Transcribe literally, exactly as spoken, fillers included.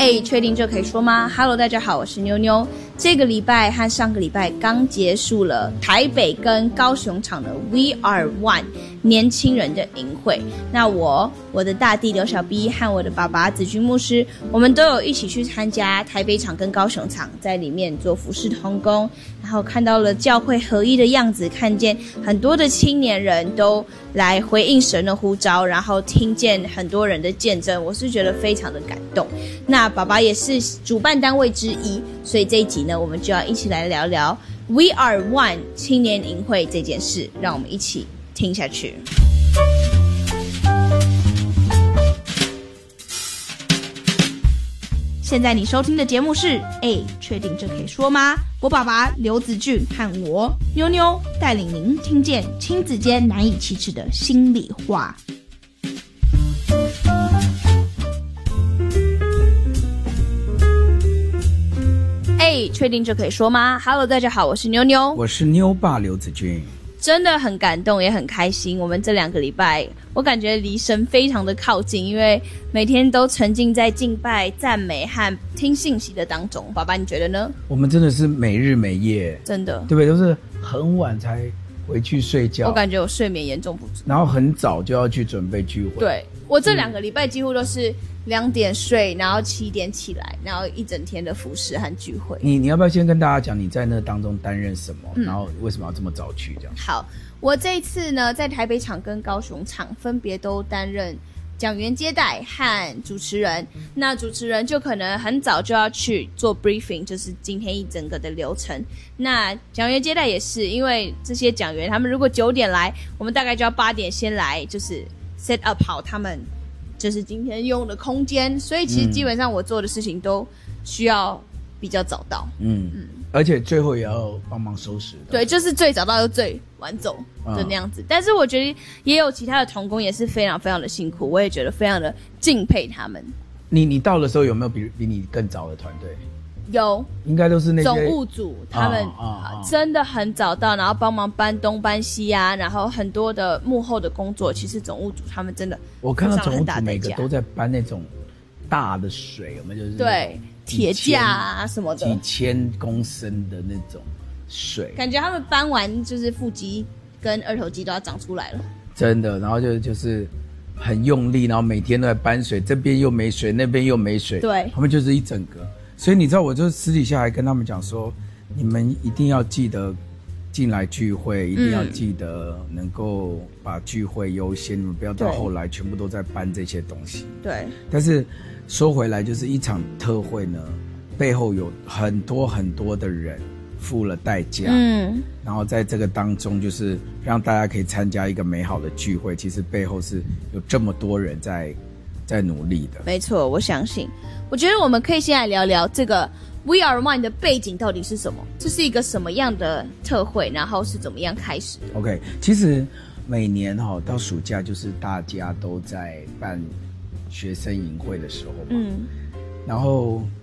哎，确定这可以说吗 ？Hello， 大家好，我是妞妞。这个礼拜和上个礼拜刚结束了台北跟高雄场的 We Are One 年轻人的营会。那我、我的大弟刘小 B 和我的爸爸子君牧师，我们都有一起去参加台北场跟高雄场，在里面做服事同工，然后看到了教会合一的样子，看见很多的青年人都来回应神的呼召，然后听见很多人的见证，我是觉得非常的感动。那爸爸也是主办单位之一，所以这一集呢，我们就要一起来聊聊 We Are One 青年营会这件事，让我们一起听下去。现在你收听的节目是哎，确定这可以说吗？我爸爸刘子俊和我妞妞带领您听见亲子间难以启齿的心里话。哎，确定这可以说吗 ？Hello， 大家好，我是妞妞， 我是妞爸刘子俊。 真的很感动，也很开心。我们这两个礼拜，我感觉离神非常的靠近，因为每天都沉浸在敬拜、赞美和听信息的当中。爸爸，你觉得呢？ 我们真的是每日每夜， 真的， 对不对？都是很晚才回去睡觉。 我感觉我睡眠严重不足， 然后很早就要去准备聚会。 对，我这两个礼拜几乎都是两点睡，然后七点起来，然后一整天的服事和聚会。 你你要不要先跟大家讲你在那当中担任什么、 嗯、 然后为什么要这么早去这样？ 好，我这一次呢在台北场跟高雄场分别都担任讲员接待和主持人。那主持人就可能很早就要去做 briefing， 就是今天一整个的流程。那讲员接待也是，因为这些讲员他们如果九点来，我们大概就要八点先来，就是 set up 好他们就是今天用的空间，所以其实基本上我做的事情都需要比较早到。嗯嗯， 而且最后也要帮忙收拾。 对，就是最早到又最晚走的那样子、嗯。但是我觉得也有其他的同工也是非常非常的辛苦，我也觉得非常的敬佩他们。 你你到的时候有没有比比你更早的团队？ 有， 应该都是那些总务组，他们、 哦哦哦、 真的很早到，然后帮忙搬东搬西啊，然后很多的幕后的工作，其实总务组他们真的我看到总务组每个都在搬那种大的水，我们就是对铁架啊什么的， 几千公升的那种水， 感觉他们搬完就是腹肌跟二头肌都要长出来了， 真的。然后就就是很用力，然后每天都在搬水，这边又没水，那边又没水， 对， 他们就是一整个。所以你知道，我就私底下还跟他们讲说，你们一定要记得进来聚会，一定要记得能够把聚会优先，你们不要到后来全部都在搬这些东西。 对。 但是说回来，就是一场特会呢，背后有很多很多的人付了代价，嗯，然后在这个当中，就是让大家可以参加一个美好的聚会，其实背后是有这么多人在在努力的。 没错，我相信。我觉得我们可以先来聊聊这个 We Are One 的背景到底是什么？这是一个什么样的特会？然后是怎么样开始的 ？OK， 其实每年哈、哦、到暑假就是大家都在办学生营会的时候嘛，嗯，然后